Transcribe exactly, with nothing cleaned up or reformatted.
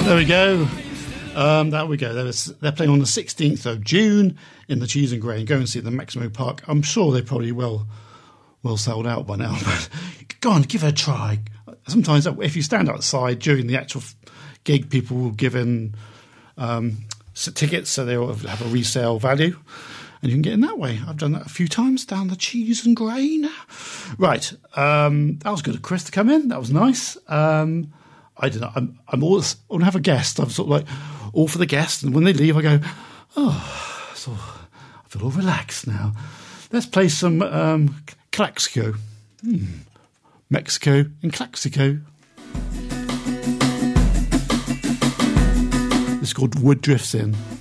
There we go. Um, there we go. They're, they're playing on the sixteenth of June in the Cheese and Grain. Go and see the Maximo Park. I'm sure they're probably well, well sold out by now. But go on, give it a try. Sometimes if you stand outside during the actual gig, people will give in um, tickets so they'll have a resale value. And you can get in that way. I've done that a few times down the Cheese and Grain. Right. Um, that was good of Chris to come in. That was nice. Um, I don't know. I'm, I'm always, when I have a guest, I'm sort of like all for the guest. And when they leave, I go, oh, so I feel all relaxed now. Let's play some um, Claxico. Hmm. Mexico and Claxico. It's called Wood Drifts In.